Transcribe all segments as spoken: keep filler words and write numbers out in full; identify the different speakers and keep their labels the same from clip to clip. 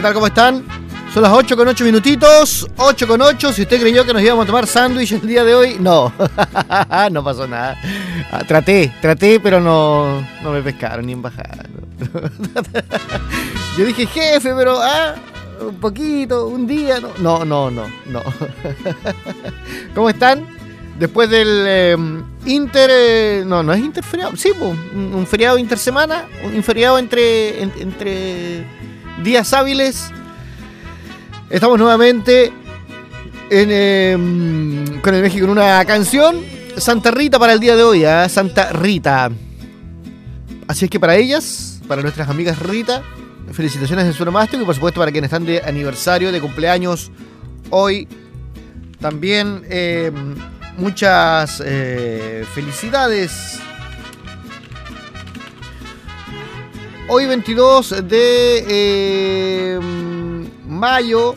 Speaker 1: ¿qué tal? ¿Cómo están? Son las ocho con ocho minutitos, ocho con ocho. Si usted creyó que nos íbamos a tomar sándwich el día de hoy, no, no pasó nada. Ah, traté, traté, pero no, no me pescaron ni en bajada. Yo dije, jefe, pero ah, un poquito, un día, no, no, no, no, no. ¿Cómo están? Después del eh, inter, eh, no, no es interferiado, sí, pues, un, un feriado intersemana, un feriado entre, en, entre días hábiles. Estamos nuevamente en, eh, con el México en una canción. Santa Rita para el día de hoy, ¿eh? Santa Rita. Así es que para ellas, para nuestras amigas Rita, felicitaciones en su nomástico y por supuesto para quienes están de aniversario, de cumpleaños hoy. También eh, muchas eh, felicidades. Hoy veintidós de eh, mayo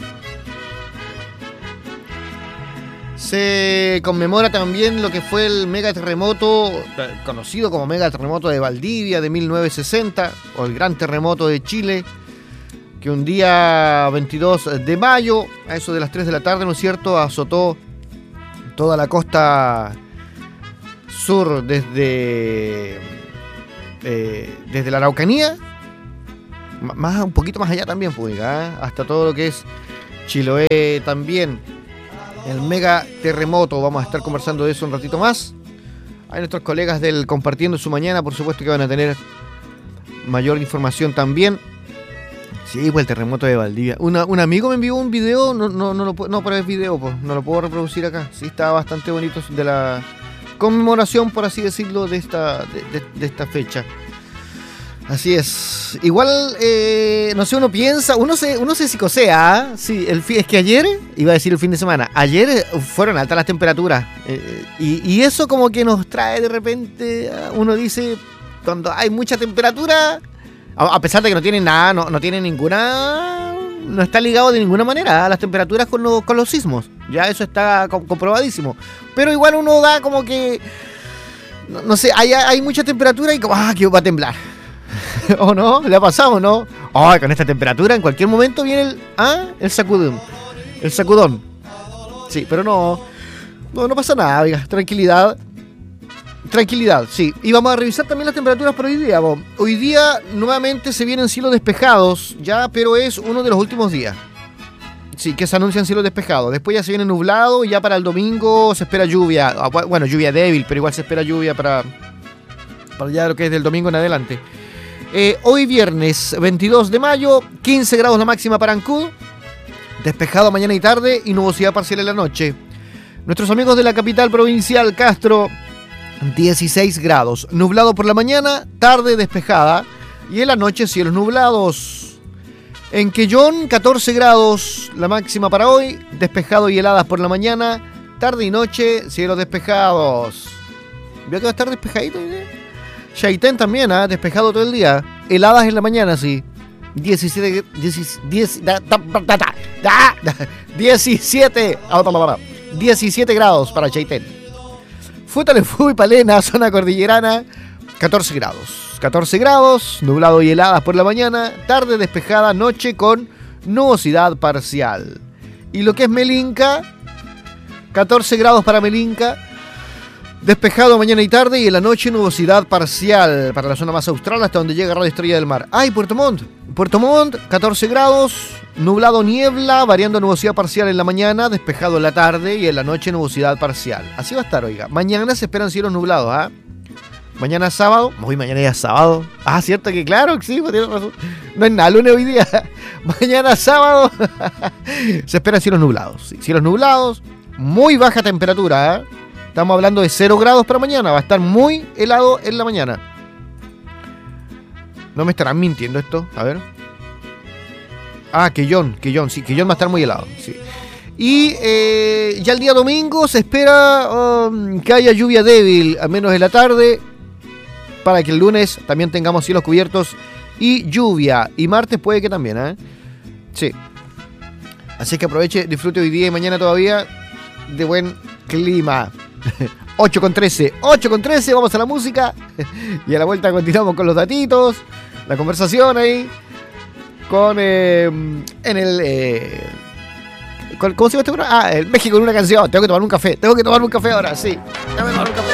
Speaker 1: se conmemora también lo que fue el megaterremoto, conocido como megaterremoto de Valdivia de mil novecientos sesenta, o el gran terremoto de Chile, que un día veintidós de mayo, a eso de las tres de la tarde, ¿no es cierto?, azotó toda la costa sur desde, eh, desde la Araucanía, más, un poquito más allá también, pues, ¿eh? Hasta todo lo que es Chiloé también. El mega terremoto, vamos a estar conversando de eso un ratito más. Hay nuestros colegas del Compartiendo Su Mañana, por supuesto que van a tener mayor información también. Sí, pues el terremoto de Valdivia. Una, un amigo me envió un video, no, no, no, lo, no pero es video, pues, no lo puedo reproducir acá. Sí, está bastante bonito de la conmemoración, por así decirlo, de esta, de, de, de esta fecha. Así es. Igual, eh, no sé, uno piensa, uno se, uno se psicosea, ¿eh? Sí, el, es que ayer, iba a decir el fin de semana, ayer fueron altas las temperaturas. Eh, y, y eso como que nos trae de repente, uno dice, cuando hay mucha temperatura, a, a pesar de que no tiene nada, no, no tiene ninguna, no está ligado de ninguna manera a las temperaturas con, lo, con los sismos. Ya eso está co- comprobadísimo. Pero igual uno da como que, no, no sé, hay, hay mucha temperatura y como, ah, que va a temblar. ¿O no? ¿Le ha pasado, no? Ay, con esta temperatura en cualquier momento viene el ah, el sacudón. El sacudón. Sí, pero no. No, no pasa nada, oiga. Tranquilidad. Tranquilidad, sí. Y vamos a revisar también las temperaturas por hoy día. Bo. Hoy día nuevamente se vienen cielos despejados, ya, pero es uno de los últimos días. Sí, que se anuncian cielos despejados. Después ya se viene nublado y ya para el domingo se espera lluvia. Bueno, lluvia débil, pero igual se espera lluvia para, para ya lo que es del domingo en adelante. Eh, hoy viernes veintidós de mayo, quince grados la máxima para Ancud, despejado mañana y tarde y nubosidad parcial en la noche. Nuestros amigos de la capital provincial, Castro, dieciséis grados, nublado por la mañana, tarde despejada y en la noche cielos nublados. En Quellón, catorce grados la máxima para hoy, despejado y heladas por la mañana, tarde y noche, cielos despejados. ¿Vio que va a estar despejadito? ¿eh? Chaitén también, ¿eh? Despejado todo el día. Heladas en la mañana, sí. diecisiete. diecisiete. diecisiete grados para Chaitén. Futalefu y Palena, zona cordillerana. catorce grados. catorce grados, nublado y heladas por la mañana. Tarde despejada, noche con nubosidad parcial. Y lo que es Melinca, catorce grados para Melinca. Despejado mañana y tarde y en la noche nubosidad parcial para la zona más austral hasta donde llega Radio Estrella del Mar. ¡Ay, Puerto Montt! Puerto Montt, catorce grados, nublado niebla, variando nubosidad parcial en la mañana, despejado en la tarde y en la noche nubosidad parcial. Así va a estar, oiga. Mañana se esperan cielos nublados, ¿ah? ¿eh? Mañana sábado. Hoy mañana ya es sábado. Ah, cierto que claro, sí, tienes razón. No es nada, lunes hoy día. Mañana sábado se esperan cielos nublados. Sí, cielos nublados, muy baja temperatura, ¿eh? Estamos hablando de cero grados para mañana. Va a estar muy helado en la mañana. ¿No me estarán mintiendo esto? A ver. Ah, Quellón, Quellón, sí, Quellón va a estar muy helado, sí. Y eh, ya el día domingo se espera um, que haya lluvia débil, al menos en la tarde, para que el lunes también tengamos cielos cubiertos y lluvia. Y martes puede que también, ¿eh? Sí. Así que aproveche, disfrute hoy día y mañana todavía de buen clima. ocho con trece, ocho con trece, vamos a la música y a la vuelta continuamos con los datitos, la conversación ahí. con eh, en el eh, con- ¿cómo se llama este programa? Ah, el México en una canción. Tengo que tomar un café. Tengo que tomar un café ahora, sí. Tengo que tomar un café.